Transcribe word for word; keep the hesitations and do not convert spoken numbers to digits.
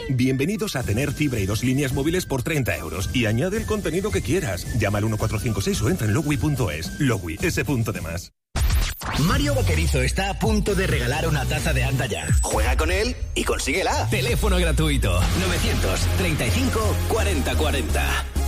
Bienvenidos a tener fibra y dos líneas móviles por treinta euros. Y añade el contenido que quieras. Llama al uno cuatro cinco seis o entra en logui punto es. Logui, ese punto de más. Mario Vaquerizo está a punto de regalar una taza de Anda Ya. Juega con él y consíguela. Teléfono gratuito. novecientos treinta y cinco cuarenta cuarenta.